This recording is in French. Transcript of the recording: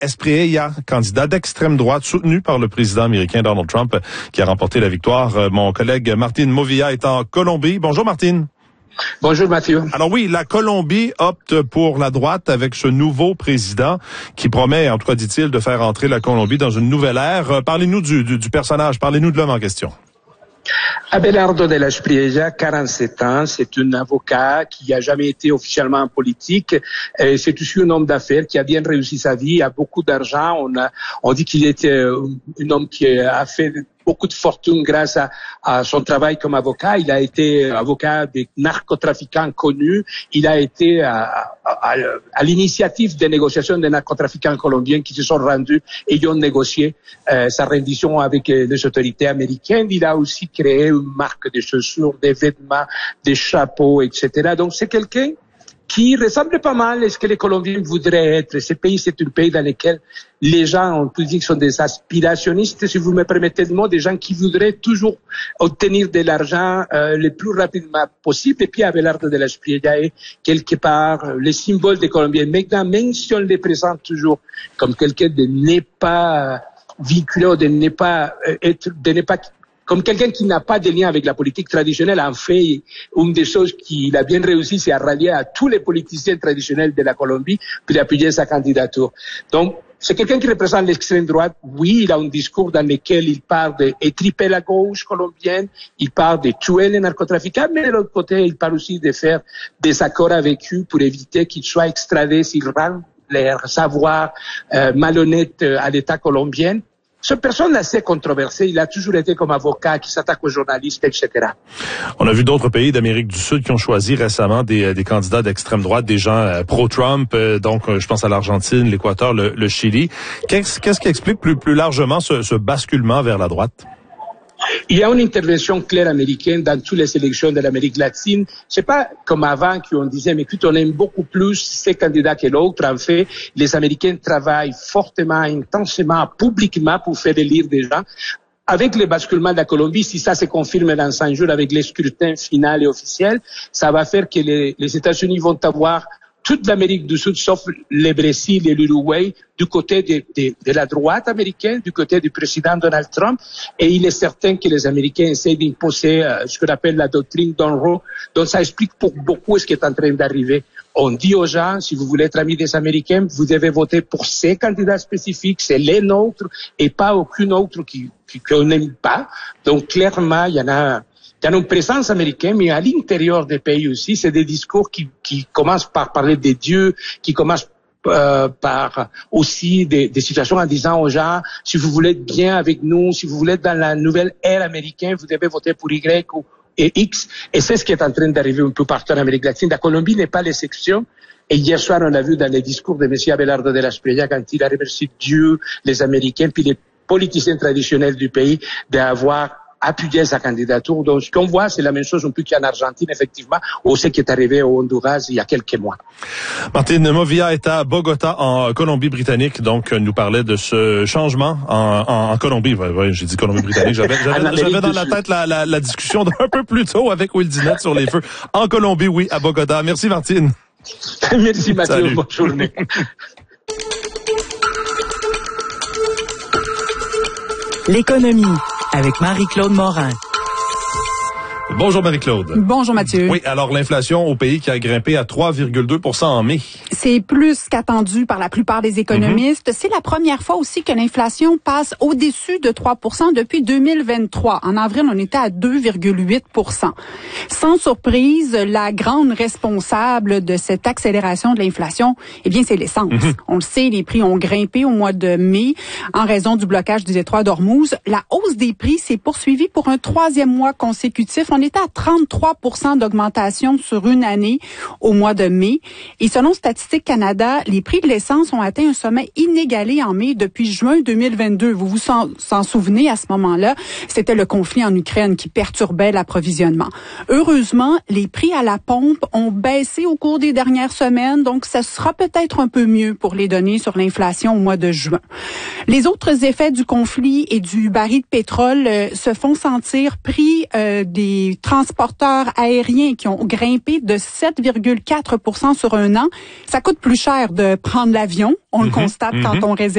Espriella, candidat d'extrême droite soutenu par le président américain Donald Trump, qui a remporté la victoire. Mon collègue Martine Movilla est en Colombie. Bonjour Martine. Bonjour Mathieu. Alors oui, la Colombie opte pour la droite avec ce nouveau président qui promet, en tout cas dit-il, de faire entrer la Colombie dans une nouvelle ère. Parlez-nous du personnage, parlez-nous de l'homme en question. Abelardo de la Espriella, 47 ans, c'est un avocat qui n'a jamais été officiellement en politique. C'est aussi un homme d'affaires qui a bien réussi sa vie, a beaucoup d'argent. On dit qu'il était un homme qui a fait beaucoup de fortune grâce à son travail comme avocat. Il a été avocat des narcotrafiquants connus. Il a été à l'initiative des négociations des narcotrafiquants colombiens qui se sont rendus et ils ont négocié sa rendition avec les autorités américaines. Il a aussi créé une marque de chaussures, des vêtements, des chapeaux, etc. Donc c'est quelqu'un qui ressemble pas mal à ce que les Colombiens voudraient être. Ce pays, c'est un pays dans lequel les gens, on peut dire, sont des aspirationnistes, si vous me permettez le mot, des gens qui voudraient toujours obtenir de l'argent le plus rapidement possible. Et puis Abelardo de la Espriella est quelque part le symbole des Colombiens. Maintenant, même si on les présente toujours comme quelqu'un de n'est pas vinculé, de ne pas comme quelqu'un qui n'a pas de lien avec la politique traditionnelle. En fait, une des choses qu'il a bien réussi, c'est à rallier à tous les politiciens traditionnels de la Colombie puis d'appuyer sa candidature. Donc, c'est quelqu'un qui représente l'extrême droite. Oui, il a un discours dans lequel il parle d'étriper la gauche colombienne, il parle de tuer les narcotrafiquants, mais de l'autre côté, il parle aussi de faire des accords avec eux pour éviter qu'ils soient extradés s'ils rendent leur savoir malhonnête à l'État colombien. Cette personne assez controversée, il a toujours été comme avocat qui s'attaque aux journalistes, etc. On a vu d'autres pays d'Amérique du Sud qui ont choisi récemment des candidats d'extrême droite, des gens pro-Trump, donc je pense à l'Argentine, l'Équateur, le Chili. Qu'est-ce qui explique plus largement ce basculement vers la droite? Il y a une intervention claire américaine dans toutes les élections de l'Amérique latine. C'est pas comme avant qu'on disait, mais écoute, on aime beaucoup plus ces candidats que l'autre. En fait, les Américains travaillent fortement, intensément, publiquement pour faire élire des gens. Avec le basculement de la Colombie, si ça se confirme dans 5 jours avec les scrutins final et officiels, ça va faire que les États-Unis vont avoir toute l'Amérique du Sud, sauf le Brésil et l'Uruguay, du côté de la droite américaine, du côté du président Donald Trump. Et il est certain que les Américains essaient d'imposer ce qu'on appelle la doctrine Monroe. Donc ça explique pour beaucoup ce qui est en train d'arriver. On dit aux gens, si vous voulez être amis des Américains, vous devez voter pour ces candidats spécifiques, c'est les nôtres, et pas aucun autre qu'on n'aime pas. Donc clairement, il y a une présence américaine, mais à l'intérieur des pays aussi, c'est des discours qui commencent par parler des dieux, qui commencent par aussi des situations en disant aux gens, si vous voulez être bien avec nous, si vous voulez être dans la nouvelle ère américaine, vous devez voter pour Y et X. Et c'est ce qui est en train d'arriver un peu partout en Amérique latine. La Colombie n'est pas l'exception. Et hier soir, on l'a vu dans les discours de M. Abelardo de la Espriella quand il a remercié Dieu, les Américains, puis les politiciens traditionnels du pays d'avoir appuyer sa candidature. Donc, ce qu'on voit, c'est la même chose un peu qu'en Argentine, effectivement, ou ce qui est arrivé au Honduras il y a quelques mois. Martine Movilla est à Bogota, en Colombie-Britannique, donc nous parlait de ce changement en Colombie. Ouais, j'ai dit Colombie-Britannique. J'avais dans la tête la discussion d'un peu plus tôt avec Will Dinette sur les feux. En Colombie, oui, à Bogota. Merci, Martine. Merci, Mathieu. Salut. Bonne journée. L'économie avec Marie-Claude Morin. Bonjour Marie-Claude. Bonjour Mathieu. Oui, alors l'inflation au pays qui a grimpé à 3,2% en mai. C'est plus qu'attendu par la plupart des économistes. C'est la première fois aussi que l'inflation passe au-dessus de 3% depuis 2023. En avril, on était à 2,8%. Sans surprise, la grande responsable de cette accélération de l'inflation, eh bien, c'est l'essence. On le sait, les prix ont grimpé au mois de mai en raison du blocage du détroit d'Ormuz. La hausse des prix s'est poursuivie pour un 3e mois consécutif. On était à 33% d'augmentation sur une année au mois de mai. Et selon Statistique Canada, les prix de l'essence ont atteint un sommet inégalé en mai depuis juin 2022. Vous vous s'en souvenez à ce moment-là? C'était le conflit en Ukraine qui perturbait l'approvisionnement. Heureusement, les prix à la pompe ont baissé au cours des dernières semaines, donc ça sera peut-être un peu mieux pour les données sur l'inflation au mois de juin. Les autres effets du conflit et du baril de pétrole se font sentir. Prix des transporteurs aériens qui ont grimpé de 7,4% sur un an. Ça coûte plus cher de prendre l'avion. On le constate quand on réserve